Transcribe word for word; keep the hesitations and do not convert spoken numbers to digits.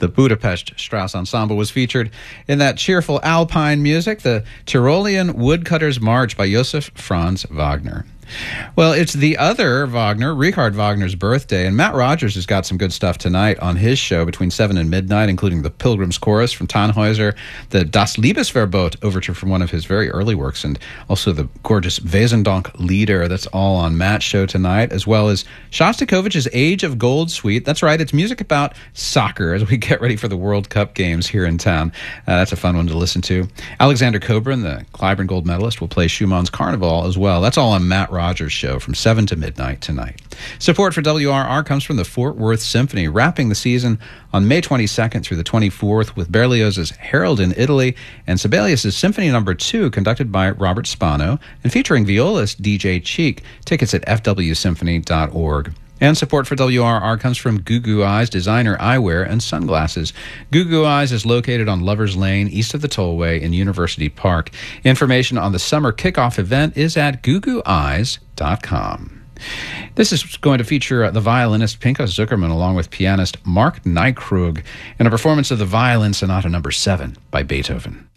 The Budapest Strauss Ensemble was featured in that cheerful alpine music, the Tyrolean Woodcutter's March by Joseph Franz Wagner. Well, it's the other Wagner, Richard Wagner's birthday, and Matt Rogers has got some good stuff tonight on his show between seven and midnight, including the Pilgrim's Chorus from Tannhäuser, the Das Liebesverbot overture from one of his very early works, and also the gorgeous Wesendonck Lieder. That's all on Matt's show tonight, as well as Shostakovich's Age of Gold suite. That's right, it's music about soccer as we get ready for the World Cup games here in town. Uh, that's a fun one to listen to. Alexander Kobrin, the Clyburn Gold medalist, will play Schumann's Carnival as well. That's all on Matt Rogers' show from seven to midnight tonight. Support for W R R comes from the Fort Worth Symphony, wrapping the season on May twenty-second through the twenty-fourth with Berlioz's Harold in Italy and Sibelius' Symphony Number two, conducted by Robert Spano and featuring violist D J Cheek. Tickets at f w symphony dot org. And support for W R R comes from Goo Goo Eyes, designer eyewear and sunglasses. Goo Goo Eyes is located on Lover's Lane, east of the Tollway in University Park. Information on the summer kickoff event is at goo goo eyes dot com. This is going to feature the violinist Pinchas Zuckerman along with pianist Mark Nykrug in a performance of the Violin Sonata Number seven by Beethoven.